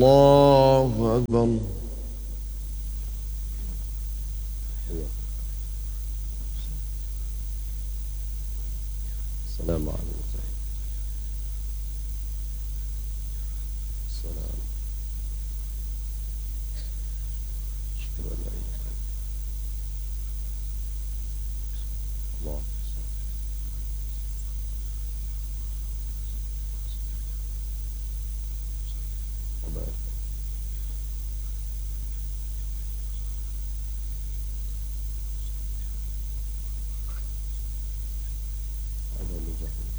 الله أكبر. السلام عليكم. السلام. شكرا لك. الله.